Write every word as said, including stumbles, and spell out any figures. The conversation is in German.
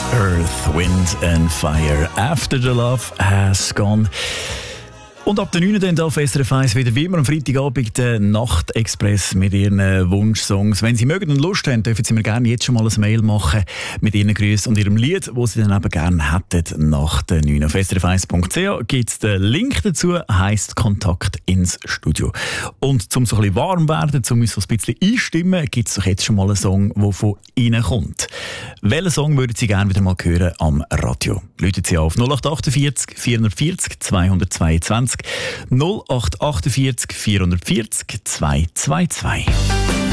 Earth, Wind and Fire. After the Love has gone. Und ab der neun dann auf S R F eins wieder wie immer am Freitagabend der Nachtexpress mit ihren Wunschsongs. Wenn Sie mögen und Lust haben, dürfen Sie mir gerne jetzt schon mal ein Mail machen mit Ihren Grüßen und Ihrem Lied, das Sie dann eben gerne hätten nach der neun. Auf s r f eins punkt c h gibt es den Link dazu, heisst Kontakt ins Studio. Und um so ein bisschen warm werden, um uns so ein bisschen einstimmen, gibt es doch jetzt schon mal einen Song, der von Ihnen kommt. Welchen Song würden Sie gerne wieder mal hören am Radio? Läuten Sie auf null acht achtundvierzig vierhundertvierzig zweihundertzweiundzwanzig null acht achtundvierzig vierhundertvierzig zweihundertzweiundzwanzig.